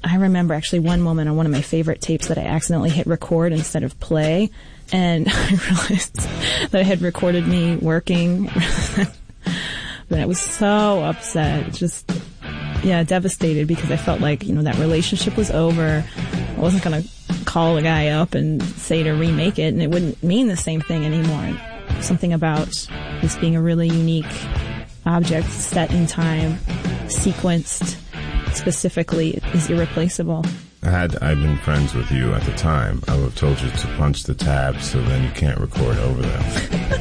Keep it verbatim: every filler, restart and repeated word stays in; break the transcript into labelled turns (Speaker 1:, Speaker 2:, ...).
Speaker 1: I remember actually one moment on one of my favorite tapes that I accidentally hit record instead of play, and I realized that it had recorded me working. But I was so upset, just, yeah, devastated, because I felt like, you know, that relationship was over. I wasn't going to call a guy up and say to remake it, and it wouldn't mean the same thing anymore. Something about this being a really unique object, set in time, sequenced specifically, is irreplaceable.
Speaker 2: Had I been friends with you at the time, I would have told you to punch the tabs so then you can't record over them.